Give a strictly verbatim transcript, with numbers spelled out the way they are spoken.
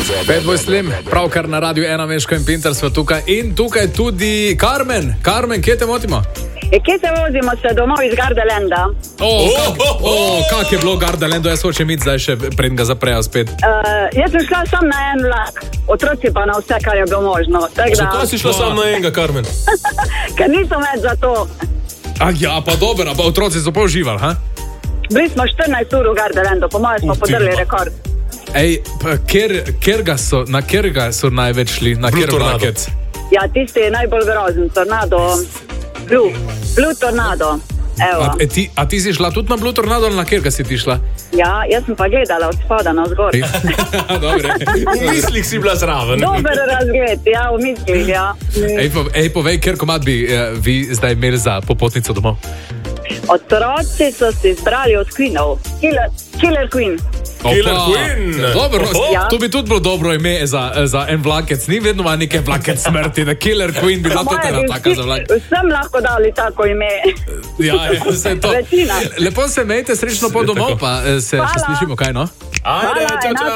Fatboy Slim, pravkar na Radiu ena, Meško in Pintar sva tukaj. In tukaj tudi Carmen. Carmen, kje te motimo? E, kje se vozimo se domov iz Gardelanda? O, kak, o, kak je bilo Gardelando? Jaz hočem iti zdaj še pred ga zaprejo spet. Uh, jaz sem šla sam na en vlak, otroci pa na vse, kar je bilo možno. Da... Zakaj si šla sam na enega, Carmen? Ker nisem več za to. A ja, pa dobro, pa otroci so pa uživali, ha? Bili smo štirinajst ur v Gardelando, po mojem smo podrli rekord. Ej, pa ker, ker ga so, na kjer ga so največ šli? Na kjer vlakec? Ja, tisti je najbolj grozen, tornado, Blue, Blue Tornado. A, e, ti, a ti si šla tudi na Blue Tornado ali na kjer ga si ti šla? Ja, jaz sem pa gledala od spoda na vzgor. Dobre. V mislih si bila zraven. Dober razgled, ja, v mislih, ja. Ej, po, ej povej, kjer komad bi eh, vi zdaj imeli za popotnico domov? Otroci so si izbrali od Queenov. Killer, Killer Queen. Killer Queen. Dobro, Ja. to bi tudi bilo dobro ime za, za en vlakec. Ni vedno ima nekaj vlakec smrti, da Killer Queen bi bila Po tudi mojem ena bi taka za vlak. vsi- Vsem lahko dali tako ime. Ja, ja, se je to. Večina. Lepo se imejte, srečno po domov, pa eh, se še Hvala. slišimo, kaj no? Ajde, Hvala, čau, čau. enako.